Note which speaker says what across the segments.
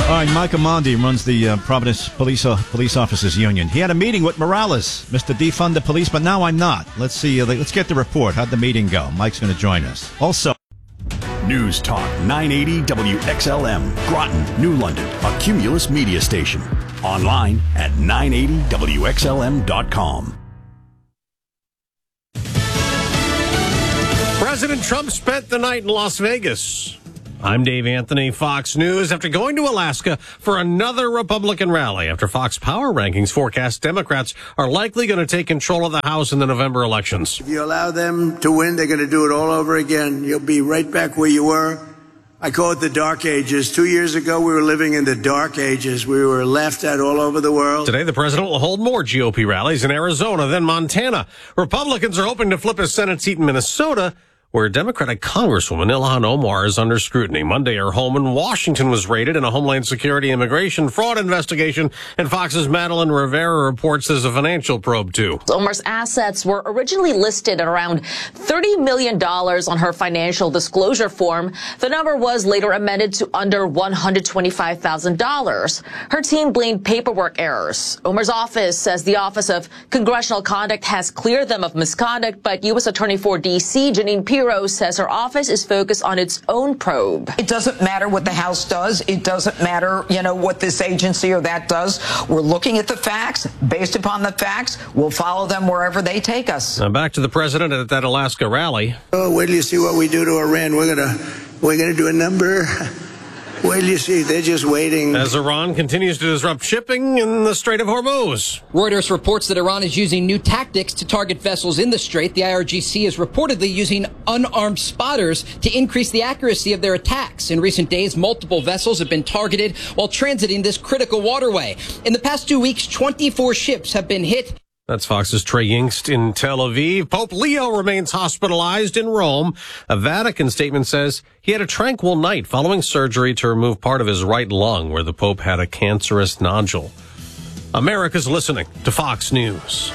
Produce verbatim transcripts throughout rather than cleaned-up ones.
Speaker 1: All right, Mike Amondi runs the uh, Providence Police uh, Police Officers Union. He had a meeting with Morales, Mister Defund the Police, but now I'm not. Let's see. Uh, let's get the report. How'd the meeting go? Mike's going to join us. Also,
Speaker 2: News Talk nine eighty W X L M, Groton, New London, a Cumulus media station. Online at nine eighty W X L M dot com.
Speaker 3: President Trump spent the night in Las Vegas. I'm Dave Anthony, Fox News. After going to Alaska for another Republican rally, after Fox Power Rankings forecast Democrats are likely going to take control of the House in the November elections.
Speaker 4: If you allow them to win, they're going to do it all over again. You'll be right back where you were. I call it the dark ages. Two years ago, we were living in the dark ages. We were laughed at all over the world.
Speaker 3: Today, the president will hold more G O P rallies in Arizona, then Montana. Republicans are hoping to flip a Senate seat in Minnesota, where Democratic Congresswoman Ilhan Omar is under scrutiny. Monday, her home in Washington was raided in a Homeland Security immigration fraud investigation, and Fox's Madeline Rivera reports there's a financial probe, too.
Speaker 5: Omar's assets were originally listed at around thirty million dollars on her financial disclosure form. The number was later amended to under one hundred twenty-five thousand dollars. Her team blamed paperwork errors. Omar's office says the Office of Congressional Conduct has cleared them of misconduct, but U S Attorney for D C, Janine Pirro, says her office is focused on its own probe.
Speaker 6: It doesn't matter what the House does. It doesn't matter, you know, what this agency or that does. We're looking at the facts. Based upon the facts, we'll follow them wherever they take us.
Speaker 3: Now back to the president at that Alaska rally.
Speaker 4: Oh, wait till you see what we do to Iran. We're gonna, we're gonna do a number. Wait till you see. They're just waiting.
Speaker 3: As Iran continues to disrupt shipping in the Strait of Hormuz.
Speaker 7: Reuters reports that Iran is using new tactics to target vessels in the strait. The I R G C is reportedly using unarmed spotters to increase the accuracy of their attacks. In recent days, multiple vessels have been targeted while transiting this critical waterway. In the past two weeks, twenty-four ships have been hit.
Speaker 3: That's Fox's Trey Yingst in Tel Aviv. Pope Leo remains hospitalized in Rome. A Vatican statement says he had a tranquil night following surgery to remove part of his right lung where the Pope had a cancerous nodule. America's listening to Fox News.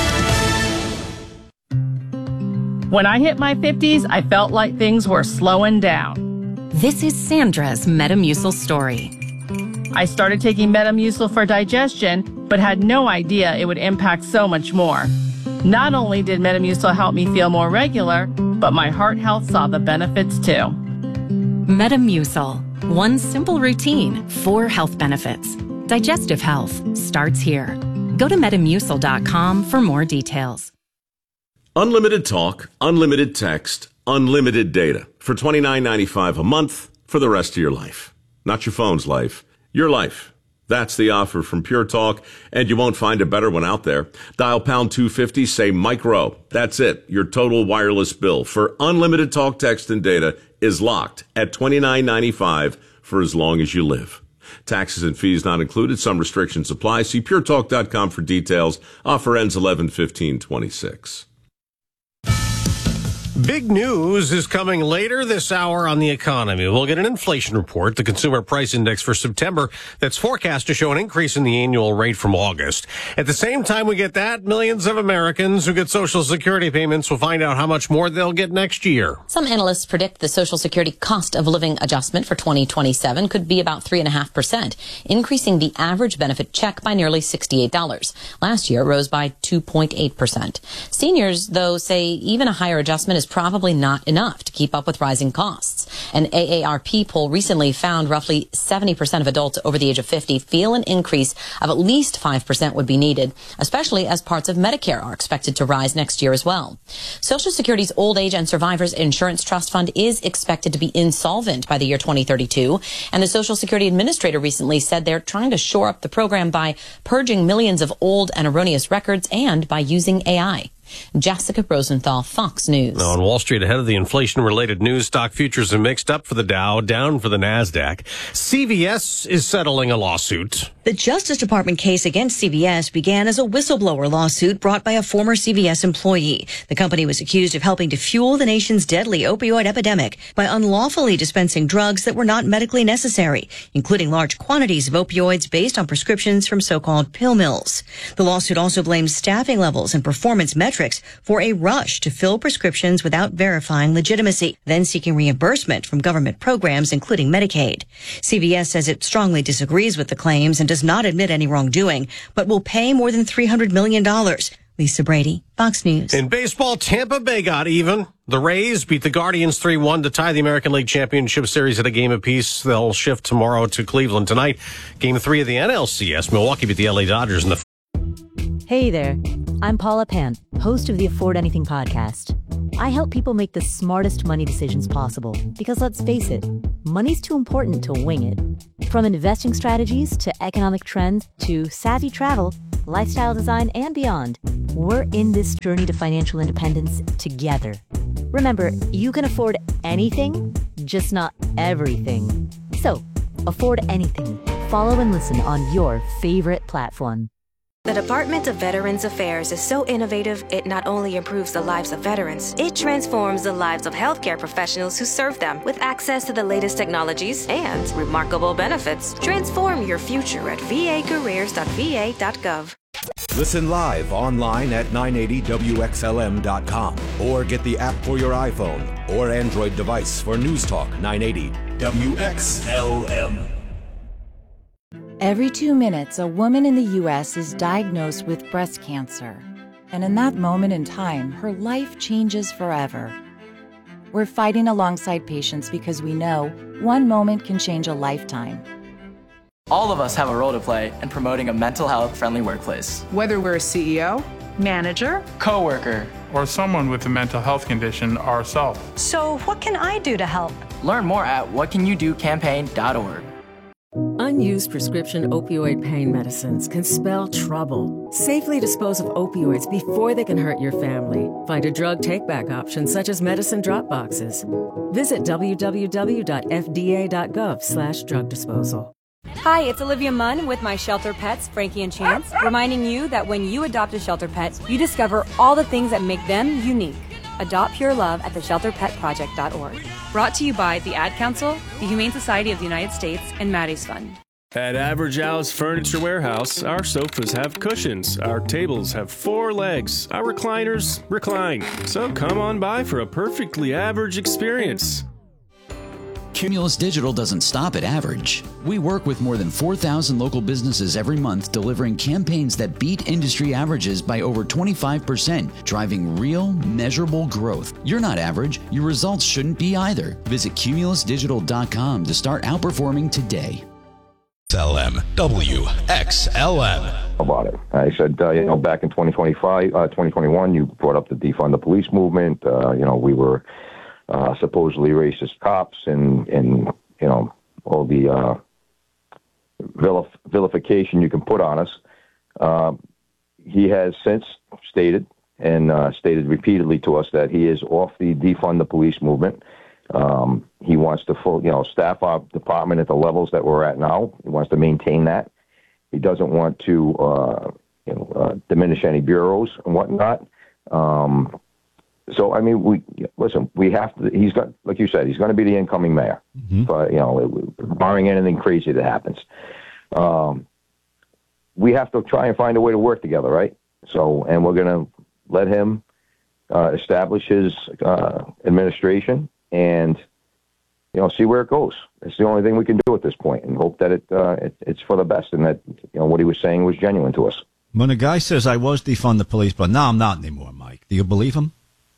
Speaker 8: When I hit my fifties, I felt like things were slowing down.
Speaker 9: This is Sandra's Metamucil story.
Speaker 8: I started taking Metamucil for digestion, but had no idea it would impact so much more. Not only did Metamucil help me feel more regular, but my heart health saw the benefits too.
Speaker 9: Metamucil. One simple routine, four health benefits. Digestive health starts here. Go to metamucil dot com for more details.
Speaker 10: Unlimited talk, unlimited text, unlimited data for twenty-nine ninety-five a month for the rest of your life. Not your phone's life, your life. That's the offer from Pure Talk, and you won't find a better one out there. Dial pound two fifty, say micro. That's it. Your total wireless bill for unlimited talk, text, and data is locked at twenty-nine ninety-five for as long as you live. Taxes and fees not included. Some restrictions apply. See pure talk dot com for details. Offer ends eleven fifteen twenty-six.
Speaker 3: Big news is coming later this hour on the economy. We'll get an inflation report, the consumer price index for September, that's forecast to show an increase in the annual rate from August. At the same time we get that, millions of Americans who get Social Security payments will find out how much more they'll get next year.
Speaker 11: Some analysts predict the Social Security cost of living adjustment for twenty twenty-seven could be about three point five percent, increasing the average benefit check by nearly sixty-eight dollars. Last year, it rose by two point eight percent. Seniors, though, say even a higher adjustment is probably not enough to keep up with rising costs. An A A R P poll recently found roughly seventy percent of adults over the age of fifty feel an increase of at least five percent would be needed, especially as parts of Medicare are expected to rise next year as well. Social Security's Old Age and Survivors Insurance Trust Fund is expected to be insolvent by the year twenty thirty-two, and the Social Security Administrator recently said they're trying to shore up the program by purging millions of old and erroneous records and by using A I. Jessica Rosenthal, Fox News.
Speaker 3: Now on Wall Street, ahead of the inflation-related news, stock futures are mixed up for the Dow, down for the NASDAQ. C V S is settling a lawsuit.
Speaker 12: The Justice Department case against C V S began as a whistleblower lawsuit brought by a former C V S employee. The company was accused of helping to fuel the nation's deadly opioid epidemic by unlawfully dispensing drugs that were not medically necessary, including large quantities of opioids based on prescriptions from so-called pill mills. The lawsuit also blames staffing levels and performance metrics for a rush to fill prescriptions without verifying legitimacy, then seeking reimbursement from government programs, including Medicaid. C V S says it strongly disagrees with the claims and does not admit any wrongdoing, but will pay more than three hundred million dollars. Lisa Brady, Fox News.
Speaker 3: In baseball, Tampa Bay got even. The Rays beat the Guardians three one to tie the American League Championship Series at a game apiece. They'll shift tomorrow to Cleveland tonight. Game three of the N L C S. Milwaukee beat the L A Dodgers in the...
Speaker 13: Hey there. I'm Paula Pan, host of the Afford Anything podcast. I help people make the smartest money decisions possible because, let's face it, money's too important to wing it. From investing strategies to economic trends to savvy travel, lifestyle design, and beyond, we're in this journey to financial independence together. Remember, you can afford anything, just not everything. So, afford anything. Follow and listen on your favorite platform.
Speaker 14: The Department of Veterans Affairs is so innovative, it not only improves the lives of veterans, it transforms the lives of healthcare professionals who serve them with access to the latest technologies and remarkable benefits. Transform your future at v a careers dot v a dot gov.
Speaker 15: Listen live online at nine eighty W X L M dot com or get the app for your iPhone or Android device for News Talk nine eighty W X L M.
Speaker 16: Every two minutes, a woman in the U S is diagnosed with breast cancer. And in that moment in time, her life changes forever. We're fighting alongside patients because we know one moment can change a lifetime.
Speaker 17: All of us have a role to play in promoting a mental health friendly workplace.
Speaker 18: Whether we're a C E O, manager,
Speaker 17: coworker,
Speaker 19: or someone with a mental health condition ourselves.
Speaker 20: So what can I do to help?
Speaker 17: Learn more at what can you do campaign dot org.
Speaker 21: Unused prescription opioid pain medicines can spell trouble. Safely dispose of opioids before they can hurt your family. Find a drug take-back option such as medicine drop boxes. Visit w w w dot f d a dot gov slash drug disposal.
Speaker 22: Hi, it's Olivia Munn with my shelter pets, Frankie and Chance, reminding you that when you adopt a shelter pet, you discover all the things that make them unique. Adopt Pure Love at the shelter pet project dot org. Brought to you by the Ad Council, the Humane Society of the United States, and Maddie's Fund.
Speaker 23: At Average Al's Furniture Warehouse, our sofas have cushions, our tables have four legs, our recliners recline. So come on by for a perfectly average experience.
Speaker 24: Cumulus Digital doesn't stop at average. We work with more than four thousand local businesses every month, delivering campaigns that beat industry averages by over twenty-five percent, driving real, measurable growth. You're not average. Your results shouldn't be either. Visit cumulus digital dot com to start outperforming today.
Speaker 25: X L M, W X L M.
Speaker 26: About it. I said, uh, you know, back in twenty twenty-five, uh, twenty twenty-one, you brought up the defund the police movement. Uh, you know, we were Uh, supposedly racist cops and, and you know, all the uh, vilif- vilification you can put on us. Uh, he has since stated and uh, stated repeatedly to us that he is off the defund the police movement. Um, he wants to full, you know, staff our department at the levels that we're at now. He wants to maintain that. He doesn't want to, uh, you know, uh, diminish any bureaus and whatnot. Um, So, I mean, we listen, we have to, he's got, like you said, he's going to be the incoming mayor, mm-hmm. but, you know, barring anything crazy that happens. Um, we have to try and find a way to work together, right? So, and we're going to let him uh, establish his uh, administration and, you know, see where it goes. It's the only thing we can do at this point and hope that it, uh, it it's for the best and that, you know, what he was saying was genuine to us.
Speaker 1: When a guy says, I was defund the police, but now I'm not anymore, Mike, do you believe him?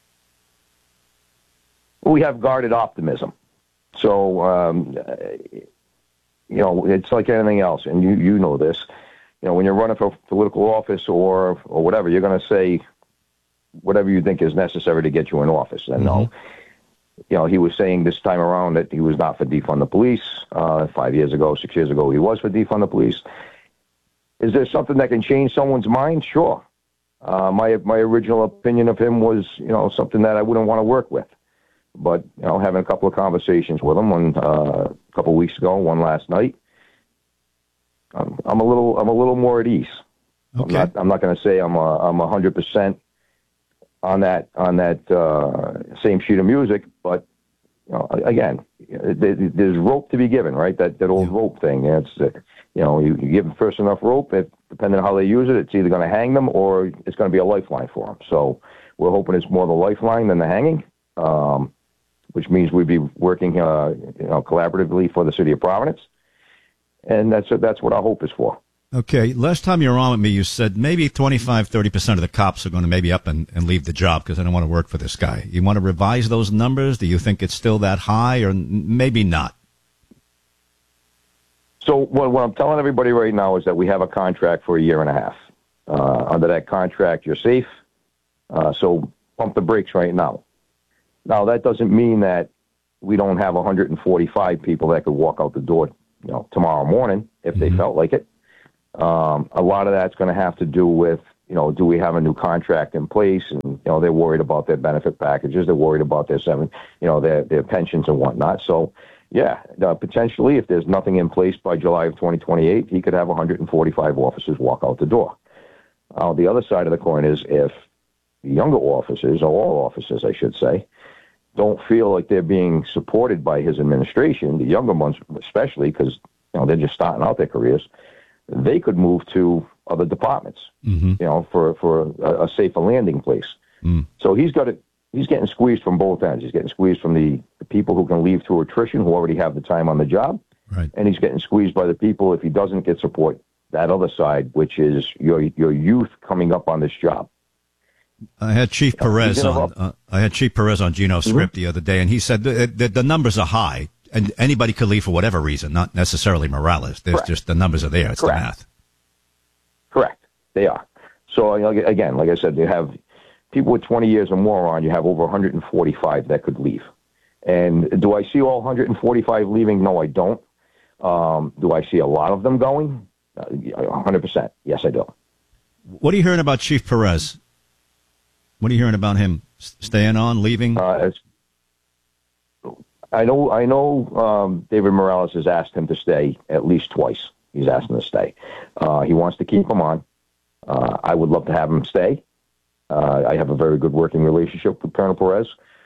Speaker 26: We have guarded optimism. So, um, you know, it's like anything else, and you, you know this. You know, when you're running for political office or or whatever, you're going to say whatever you think is necessary to get you in office. And, mm-hmm. no, you know, he was saying this time around that he was not for defund the police. Uh, five years ago, six years ago, he was for defund the police. Is there something that can change someone's mind? Sure. Uh, my my original opinion of him was, you know, something that I wouldn't want to work with. But, you know, having a couple of conversations with him, one uh, a couple of weeks ago, one last night, I'm, I'm a little I'm a little more at ease.
Speaker 1: Okay.
Speaker 26: I'm not I'm not going to say I'm a, I'm a hundred percent on that on that uh, same sheet of music, but you know, again, there's rope to be given, right? That that old rope thing. It's uh, you know, you, you give them first enough rope, it, depending on how they use it, it's either going to hang them or it's going to be a lifeline for them. So we're hoping it's more the lifeline than the hanging, um, which means we'd be working, uh, you know, collaboratively for the city of Providence, and that's that's what our hope is for.
Speaker 1: Okay, last time you were on with me, you said maybe twenty-five, thirty percent of the cops are going to maybe up and, and leave the job because they don't want to work for this guy. You want to revise those numbers? Do you think it's still that high or maybe not?
Speaker 26: So what, what I'm telling everybody right now is that we have a contract for a year and a half. Uh, under that contract, you're safe. Uh, so pump the brakes right now. Now, that doesn't mean that we don't have one hundred forty-five people that could walk out the door, you know, tomorrow morning if mm-hmm. they felt like it. Um, a lot of that's going to have to do with, you know, do we have a new contract in place? And, you know, they're worried about their benefit packages. They're worried about their seven, you know, their, their pensions and whatnot. So, yeah, uh, potentially, if there's nothing in place by July of twenty twenty-eight, he could have one hundred forty-five officers walk out the door. Uh, the other side of the coin is if the younger officers, or all officers, I should say, don't feel like they're being supported by his administration, the younger ones especially, because, you know, they're just starting out their careers, they could move to other departments, mm-hmm. you know, for, for a, a safer landing place. Mm. So he's got it. He's getting squeezed from both ends. He's getting squeezed from the, the people who can leave through attrition, who already have the time on the job.
Speaker 1: Right.
Speaker 26: And he's getting squeezed by the people, if he doesn't get support, that other side, which is your your youth coming up on this job.
Speaker 1: I had Chief
Speaker 26: you know,
Speaker 1: Perez on. Uh, I had Chief Perez on Gino's mm-hmm. script the other day, and he said the, the, the numbers are high, and anybody could leave for whatever reason, not necessarily Morales. There's
Speaker 26: Correct.
Speaker 1: just the numbers are there. It's
Speaker 26: Correct.
Speaker 1: the math.
Speaker 26: Correct. They are. So again, like I said, you have people with twenty years or more on. You have over one hundred forty-five that could leave. And do I see all one hundred forty-five leaving? No, I don't. Um, do I see a lot of them going? Uh, one hundred percent. Yes, I do.
Speaker 1: What are you hearing about Chief Perez? What are you hearing about him staying on, leaving?
Speaker 26: Uh, I know. I know. Um, David Morales has asked him to stay at least twice. He's asked him to stay. Uh, he wants to keep him on. Uh, I would love to have him stay. Uh, I have a very good working relationship with Colonel Perez.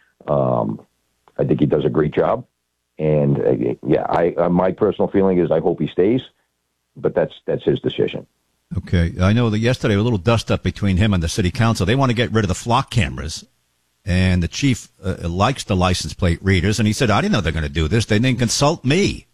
Speaker 26: Um, I think he does a great job. And uh, yeah, I uh, my personal feeling is I hope he stays, but that's that's his decision.
Speaker 1: Okay, I know that yesterday a little dust up between him and the city council. They want to get rid of the flock cameras, and the chief uh, likes the license plate readers. And he said, "I didn't know they're going to do this. They didn't consult me."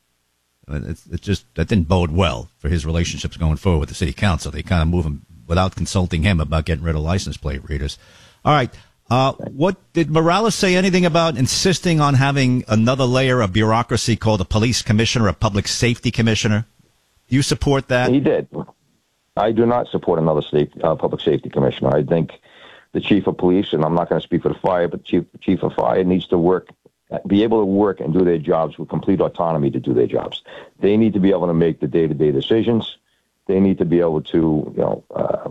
Speaker 1: It's, it's just that didn't bode well for his relationships going forward with the city council. They kind of move him without consulting him about getting rid of license plate readers. All right. Uh, what did Morales say anything about insisting on having another layer of bureaucracy called a police commissioner, a public safety commissioner? Do you support that?
Speaker 26: He did. I do not support another state, uh, public safety commissioner. I think the chief of police, and I'm not going to speak for the fire, but chief chief of fire needs to work, be able to work and do their jobs with complete autonomy to do their jobs. They need to be able to make the day-to-day decisions. They need to be able to, you know, uh,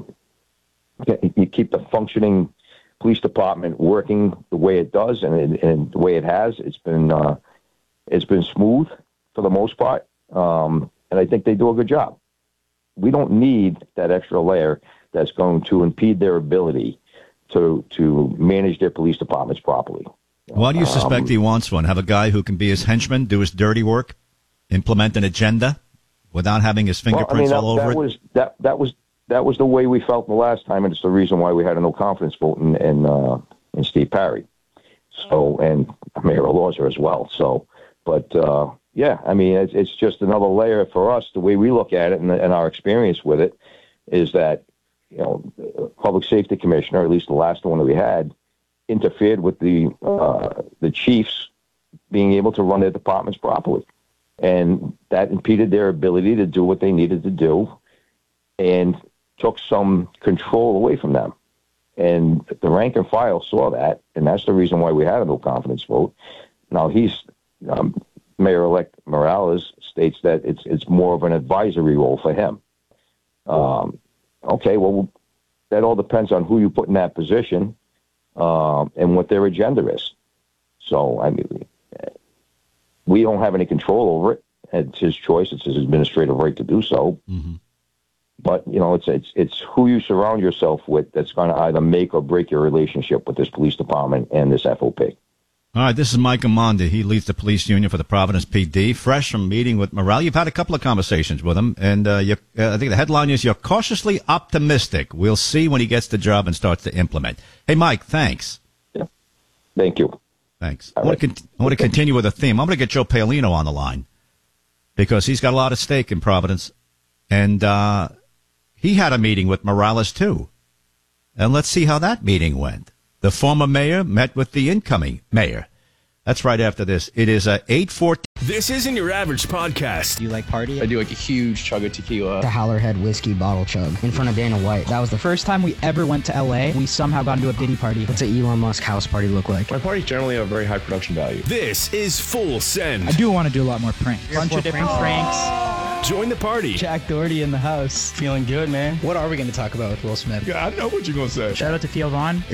Speaker 26: get, keep the functioning police department working the way it does and, and the way it has. It's been uh, it's been smooth for the most part, um, and I think they do a good job. We don't need that extra layer that's going to impede their ability to to manage their police departments properly.
Speaker 1: Why do you suspect um, he wants one? Have a guy who can be his henchman, do his dirty work, implement an agenda without having his fingerprints
Speaker 26: well, I mean, that,
Speaker 1: all over
Speaker 26: that
Speaker 1: it?
Speaker 26: Was, that, that was that was the way we felt the last time, and it's the reason why we had a no confidence vote in in, uh, in Steve Parry, so and Mayor Elorza as well. So, but uh, yeah, I mean, it's, it's just another layer for us. The way we look at it and, and our experience with it is that, you know, public safety commissioner, at least the last one that we had, interfered with the uh, the chiefs being able to run their departments properly, and that impeded their ability to do what they needed to do, and took some control away from them. And the rank and file saw that, and that's the reason why we had a no confidence vote. Now he's um, Mayor-elect Morales states that it's it's more of an advisory role for him. Um, okay, well, that all depends on who you put in that position. Um, and what their agenda is. So, I mean, we don't have any control over it. It's his choice. It's his administrative right to do so.
Speaker 1: Mm-hmm.
Speaker 26: But, you know, it's it's it's who you surround yourself with that's going to either make or break your relationship with this police department and this F O P.
Speaker 1: All right, this is Mike Amonda. He leads the police union for the Providence P D. Fresh from meeting with Morale. You've had a couple of conversations with him, and uh, you, uh, I think the headline is you're cautiously optimistic. We'll see when he gets the job and starts to implement. Hey, Mike, thanks.
Speaker 26: Yeah. Thank you.
Speaker 1: Thanks. I want, con- I want to continue with a theme. I'm going to get Joe Paolino on the line because he's got a lot at stake in Providence, and uh, he had a meeting with Morales, too. And let's see how that meeting went. The former mayor met with the incoming mayor. That's right after this. It is a eight fourteen.
Speaker 23: This isn't your average podcast.
Speaker 2: Do you like party?
Speaker 4: I do like a huge chug of tequila.
Speaker 2: The Howlerhead whiskey bottle chug in front of Dana White. That was the first time we ever went to L A. We somehow got into a Diddy party. What's an Elon Musk house party look like?
Speaker 4: My parties generally have very high production value.
Speaker 23: This is Full Send.
Speaker 2: I do want to do a lot more pranks. A bunch of different pranks.
Speaker 23: Join the party.
Speaker 2: Jack Doherty in the house. Feeling good, man. What are we going to talk about with Will Smith?
Speaker 4: Yeah, I know what you're going to say.
Speaker 2: Shout out to Theo Vaughn.